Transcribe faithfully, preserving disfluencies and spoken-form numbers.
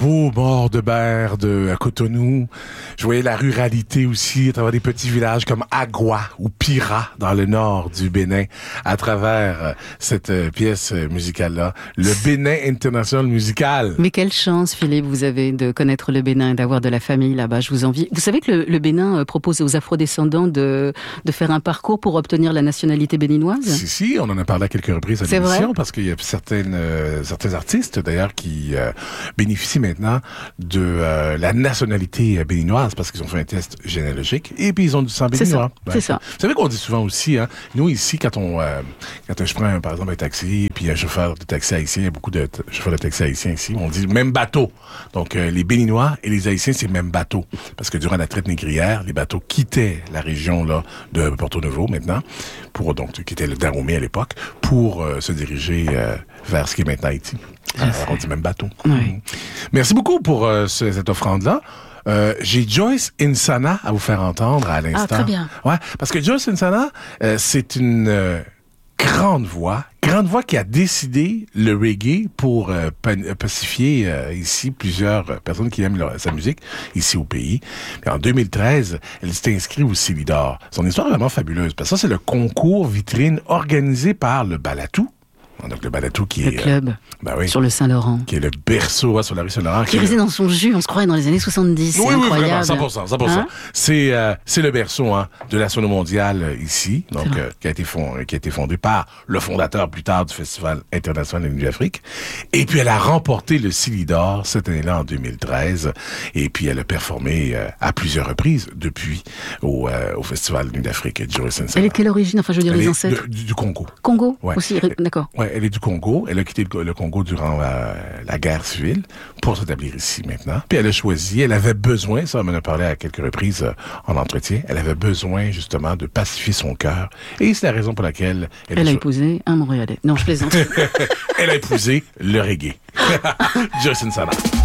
beau bord de mer de à Cotonou. Je voyais la ruralité aussi, à travers des petits villages comme Agua ou Pira, dans le nord du Bénin, à travers euh, cette euh, pièce musicale-là. Le Bénin International Musical. Mais quelle chance, Philippe, vous avez de connaître le Bénin et d'avoir de la famille là-bas. Je vous envie. Vous savez que le, le Bénin euh, propose aux afrodescendants de, de faire un parcours pour obtenir la nationalité béninoise? Si, si, on en a parlé à quelques reprises à C'est l'émission, vrai? parce qu'il y a certaines, euh, certains artistes, d'ailleurs, qui euh, bénéficient maintenant de euh, la nationalité euh, béninoise, parce qu'ils ont fait un test généalogique, et puis ils ont du sang C'est béninois. ça, c'est ça. Vous savez qu'on dit souvent aussi, hein, nous ici, quand on, euh, quand je prends, par exemple, un taxi, puis un chauffeur de taxi haïtien, il y a beaucoup de t- chauffeurs de taxi haïtiens ici, on dit même bateau. Donc, euh, les Béninois et les Haïtiens, c'est le même bateau. Parce que durant la traite négrière, les bateaux quittaient la région là de Porto Novo, maintenant, pour donc qui était le Dahomey à l'époque, pour euh, se diriger euh, vers ce qui est maintenant Haïti. Alors, on dit même bateau. Oui. Mmh. Merci beaucoup pour euh, ce, cette offrande-là. Euh, j'ai Joyce Insana à vous faire entendre à l'instant. Ah, très bien. Ouais, parce que Joyce Insana, euh, c'est une euh, grande voix, grande voix qui a décidé le reggae pour euh, pacifier euh, ici plusieurs personnes qui aiment leur, sa musique ici au pays. Puis en deux mille treize, elle s'est inscrite au Célidor. Son histoire est vraiment fabuleuse, parce que ça, c'est le concours vitrine organisé par le Balatou. Donc le Balatou qui Le est... club, Euh, ben oui, sur le Saint-Laurent. qui est le berceau, hein, sur la rue Saint-Laurent. Qui est restait le- dans son jus, on se croirait dans les années soixante-dix. Oui, c'est oui, incroyable. vraiment, cent pour cent, cent pour cent. Hein? C'est, euh, c'est le berceau, hein, de la sono mondiale euh, ici, donc, vrai. euh, qui a été fond, qui a été fondé par le fondateur plus tard du Festival international de l'Afrique. Et puis, elle a remporté le Célidor cette année-là en deux mille treize. Et puis, elle a performé euh, à plusieurs reprises depuis au, euh, au Festival de l'Afrique. Joyce Insana. Elle est de quelle origine? Enfin, je veux dire, Elle les est ancêtres. de- du, du Congo. Congo Ouais. aussi, d'accord. Ouais, elle est du Congo. Elle a quitté le, le Congo durant euh, la guerre civile pour s'établir ici maintenant. Puis elle a choisi, elle avait besoin, ça on en a parlé à quelques reprises euh, en entretien, elle avait besoin justement de pacifier son cœur. Et c'est la raison pour laquelle elle, Elle a cho- épousé un Montréalais. Non, je plaisante. elle a épousé le reggae. Joyce Insana.